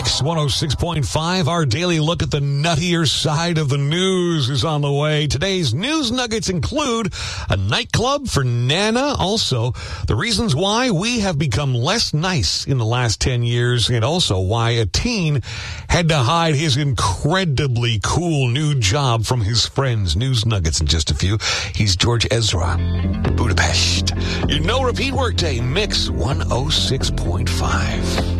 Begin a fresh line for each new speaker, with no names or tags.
Mix 106.5, our daily look at the nuttier side of the news is on the way. Today's news nuggets include a nightclub for Nana, also the reasons why we have become less nice in the last 10 years, and also why a teen had to hide his incredibly cool new job from his friends. News nuggets in just a few. He's George Ezra, Budapest. Your no repeat workday, Mix 106.5.